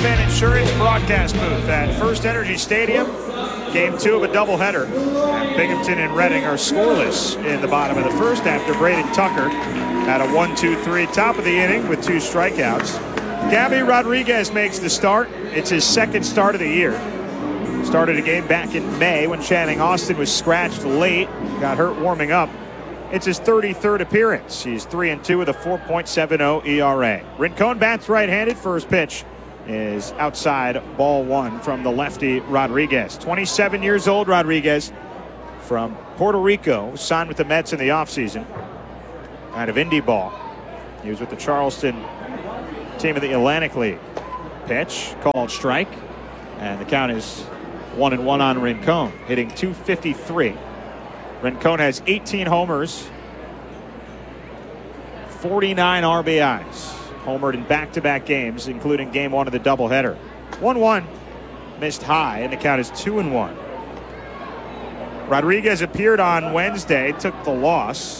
Fan Insurance broadcast booth at First Energy Stadium. Game 2 of a doubleheader. And Binghamton and Reading are scoreless in the bottom of the first after Braden Tucker had a 1-2-3 top of the inning with 2 strikeouts. Gabby Rodriguez makes the start. It's his second start of the year. Started a game back in May when Channing Austin was scratched late, got hurt warming up. It's his 33rd appearance. He's 3-2 with a 4.70 ERA. Rincon bats right-handed. First pitch is outside, ball 1 from the lefty Rodriguez. 27 years old, Rodriguez, from Puerto Rico, signed with the Mets in the offseason out of Indy ball. He was with the Charleston team of the Atlantic League. Pitch called strike, and the count is 1-1 on Rincon, hitting .253. Rincon has 18 homers, 49 RBIs. Homered in back-to-back games, including game 1 of the doubleheader. 1-1, missed high, and the count is 2-1. Rodriguez appeared on Wednesday, took the loss.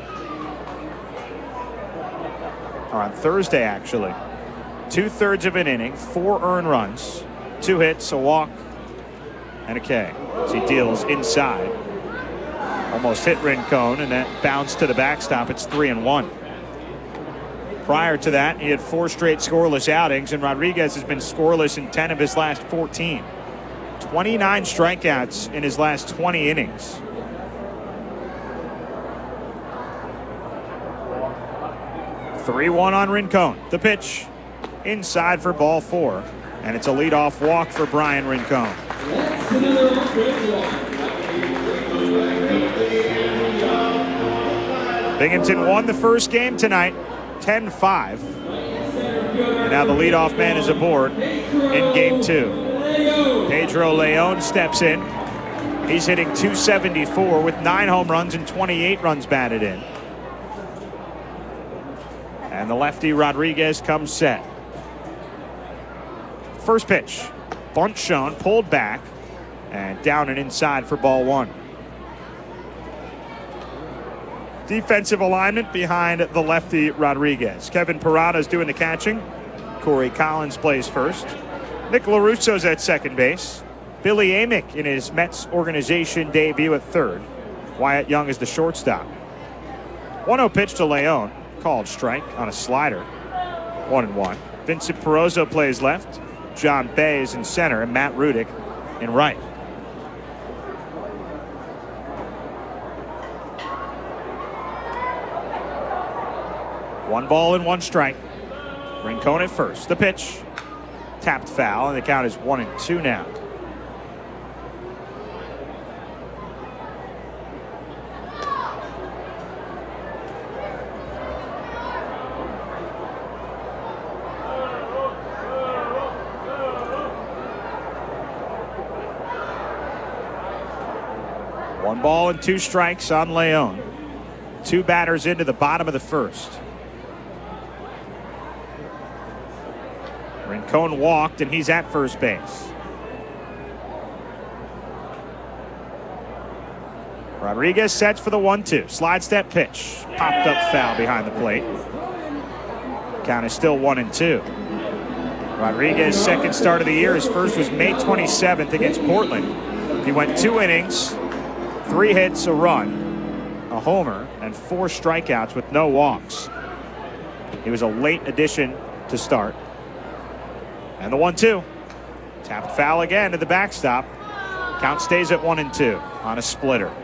Or on Thursday, actually. 2/3 of an inning, 4 earned runs, 2 hits, a walk, and a K. As he deals inside. Almost hit Rincon, and that bounced to the backstop. It's 3-1. Prior to that, he had 4 straight scoreless outings, and Rodriguez has been scoreless in 10 of his last 14. 29 strikeouts in his last 20 innings. .3-1 on Rincon. The pitch inside for ball 4, and it's a leadoff walk for Brian Rincon. Binghamton won the first game tonight, 10-5. And now the leadoff man is aboard in game 2. Pedro Leon steps in. He's hitting .274 with 9 home runs and 28 runs batted in. And the lefty Rodriguez comes set. First pitch, bunt shown, pulled back, and down and inside for ball 1. Defensive alignment behind the lefty Rodriguez. Kevin Parada's doing the catching. Corey Collins plays first. Nick LaRusso's at second base. Billy Amick in his Mets organization debut at third. Wyatt Young is the shortstop. 1-0 pitch to Leon. Called strike on a slider. 1-1. Vincent Perozzo plays left. John Bay is in center, and Matt Rudick in right. One ball and 1 strike. Rincon at first. The pitch. Tapped foul, and the count is 1-2 now. One ball and 2 strikes on Leon. 2 batters into the bottom of the first. Rincon walked, and he's at first base. Rodriguez sets for the 1-2. Slide step pitch. Popped up foul behind the plate. Count is still 1-2. Rodriguez's second start of the year. His first was May 27th against Portland. He went 2 innings, 3 hits, a run, a homer, and 4 strikeouts with no walks. He was a late addition to start. And the 1-2. Tapped foul again to the backstop. Count stays at 1-2 on a splitter.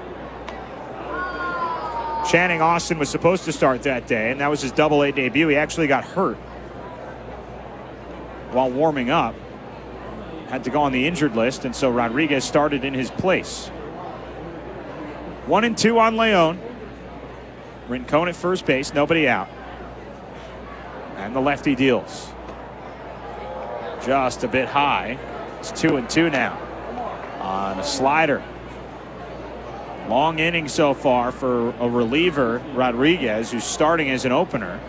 Channing Austin was supposed to start that day, and that was his Double-A debut. He actually got hurt while warming up. Had to go on the injured list, and so Rodriguez started in his place. 1-2 on Leon. Rincon at first base, nobody out. And the lefty deals. Just a bit high. It's 2-2 now on a slider. Long inning so far for a reliever, Rodriguez, who's starting as an opener.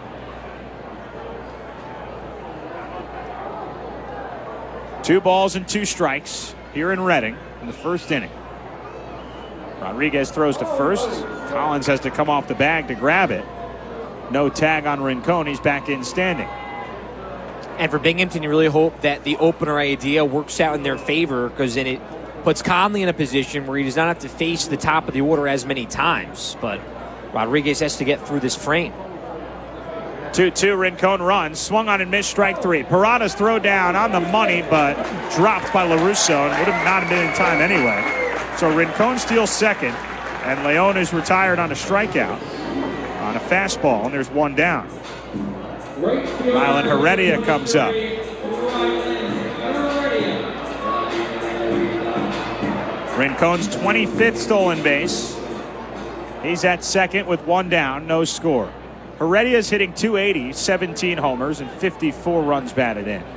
Two balls and 2 strikes here in Reading in the first inning. Rodriguez throws to first. Collins has to come off the bag to grab it. No tag on Rincon. He's back in standing. And for Binghamton, you really hope that the opener idea works out in their favor, because then it puts Conley in a position where he does not have to face the top of the order as many times. But Rodriguez has to get through this frame. 2-2, Rincon runs, swung on and missed, strike three. Parada's throw down on the money, but dropped by LaRusso, and would have not been in time anyway. So Rincon steals second, and Leon is retired on a strikeout on a fastball, and there's one down. Rylan Heredia comes up. Rincon's 25th stolen base. He's at second with one down, no score. Heredia's hitting .280, 17 homers, and 54 runs batted in.